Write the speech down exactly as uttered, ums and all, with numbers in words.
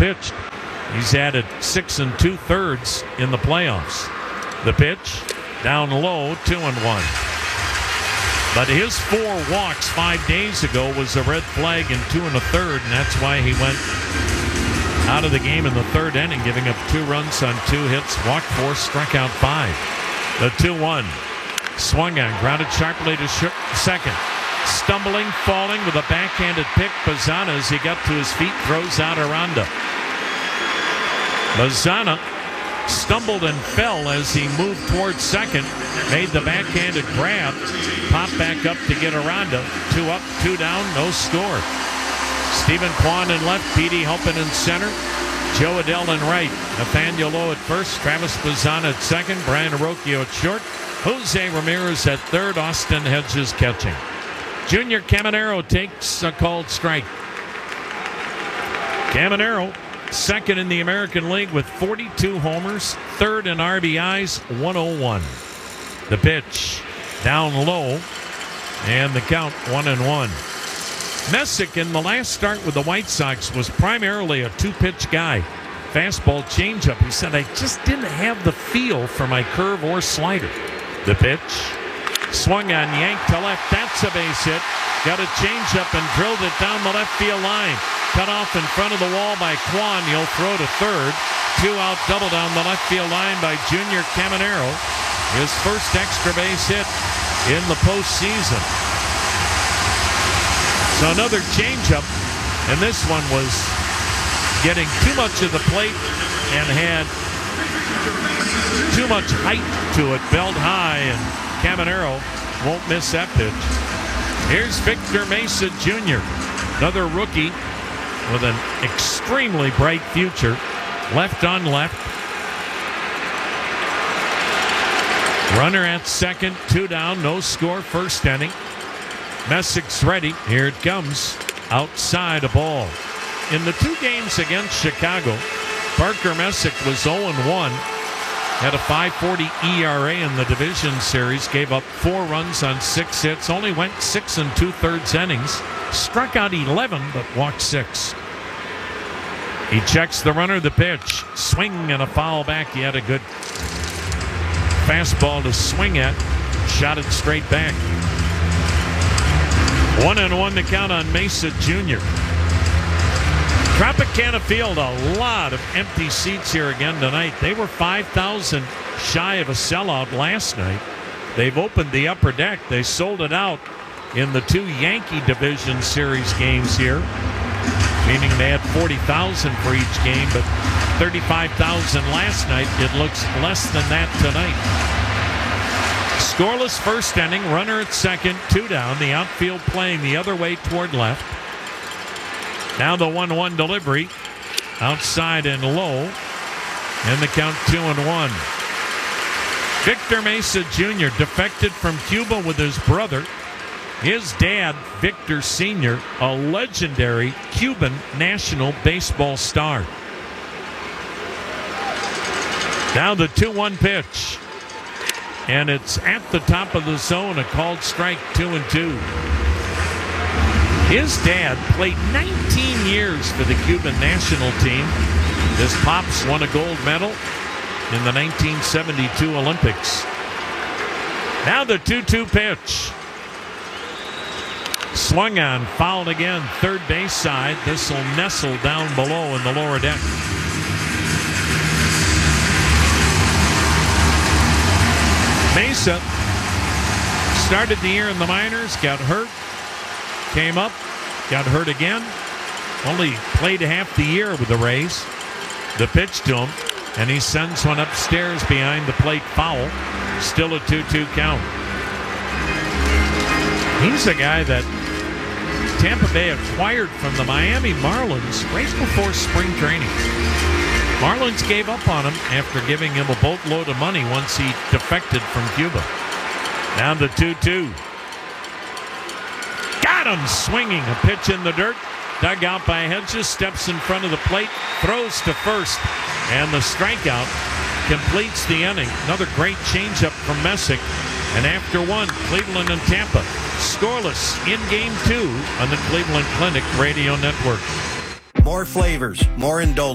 pitched. He's added six and two thirds in the playoffs. The pitch down low, two and one. But his four walks five days ago was a red flag in two and a third, and that's why he went out of the game in the third inning, giving up two runs on two hits, walked four, struck out five. The two one. Swung on, grounded sharply to sh- second. Stumbling, falling with a backhanded pick. Bazana, as he got to his feet, throws out Aranda. Bazana stumbled and fell as he moved towards second. Made the backhanded grab. Popped back up to get Aranda. Two up, two down, no score. Stephen Kwan in left, Petey Halpin in center. Joe Adell in right. Nathaniel Lowe at first. Travis Bazana at second. Brian Arocchio at short. Jose Ramirez at third. Austin Hedges catching. Junior Caminero takes a called strike. Caminero, second in the American League with forty-two homers, third in R B Is, one oh one. The pitch down low, and the count one and one. Messick in the last start with the White Sox was primarily a two-pitch guy. Fastball changeup. He said, I just didn't have the feel for my curve or slider. The pitch swung on, yanked to left. That's a base hit. Got a changeup and drilled it down the left field line. Cut off in front of the wall by Kwan. He'll throw to third. Two out double down the left field line by Junior Caminero. His first extra base hit in the postseason. So another changeup, and this one was getting too much of the plate and had too much height to it, belled high, and Caminero won't miss that pitch. Here's Victor Mesa Junior, another rookie with an extremely bright future. Left on left. Runner at second, two down, no score, first inning. Messick's ready. Here it comes. Outside a ball. In the two games against Chicago, Parker Messick was oh and one. Had a five forty E R A in the division series. Gave up four runs on six hits. Only went six and two-thirds innings. Struck out eleven, but walked six. He checks the runner, the pitch. Swing and a foul back. He had a good fastball to swing at. Shot it straight back. One and one to count on Mesa Junior Tropicana Field, a lot of empty seats here again tonight. They were five thousand shy of a sellout last night. They've opened the upper deck. They sold it out in the two Yankee Division Series games here, meaning they had forty thousand for each game, but thirty-five thousand last night. It looks less than that tonight. Scoreless first inning, runner at second, two down. The outfield playing the other way toward left. Now the one one delivery, outside and low, and the count two and one. Victor Mesa Junior defected from Cuba with his brother. His dad, Victor Senior, a legendary Cuban national baseball star. Now the two one pitch. And it's at the top of the zone, a called strike, two and two. His dad played nineteen years for the Cuban national team. His pops won a gold medal in the nineteen seventy-two Olympics. Now the two two pitch. Swung on, fouled again, third base side. This will nestle down below in the lower deck. Mesa started the year in the minors, got hurt, came up, got hurt again, only played half the year with the Rays. The pitch to him, and he sends one upstairs behind the plate, foul. Still a two two count. He's a guy that Tampa Bay acquired from the Miami Marlins right before spring training. Marlins gave up on him after giving him a boatload of money once he defected from Cuba. Down to two two. Got him swinging. A pitch in the dirt. Dug out by Hedges. Steps in front of the plate. Throws to first. And the strikeout completes the inning. Another great changeup from Messick. And after one, Cleveland and Tampa scoreless in game two on the Cleveland Clinic Radio Network. More flavors, more indulgence.